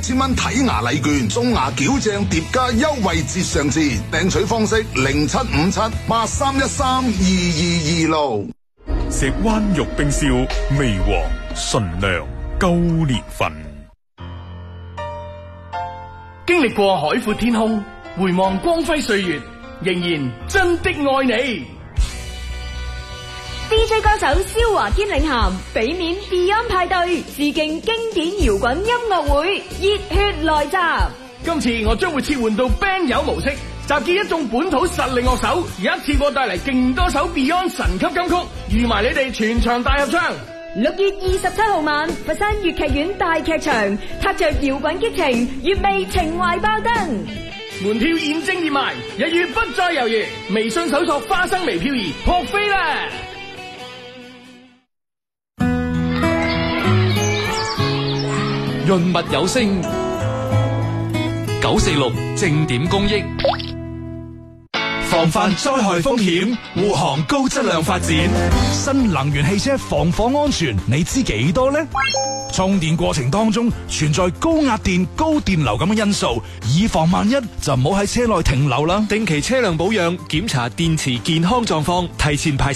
1000蚊睇牙禮券，送牙矯正疊加優惠節上至，訂取方式075783132226。 石灣玉冰燒，微黃純良高年份。 經歷過海闊天空，回望光輝歲月，仍然真的愛你。 DJ 歌手蕭華堅領銜，俾面 Beyond 派對，致敬經典搖滾音樂會，熱血來襲。 今次我將會切換到 band 友模式，集結一眾本土實力樂手，一次過帶嚟勁多首 Beyond 神級金曲，預埋你哋全場大合唱。 6月27號晚，佛山粵劇院大劇場，踏着搖滾激情，粵味情懷爆燈。 門票現正熱賣，一於不再猶豫，微信搜索花生微漂移撲飛啦！ 潤物有聲946正點公益， 防範災害風險，護航高質量發展。新能源汽車防火安全，你知幾多呢？充電過程當中存在高壓電、高電流咁嘅因素，以防萬一就唔好喺車內停留啦。 定期車輛保養，檢查電池健康狀況，提前排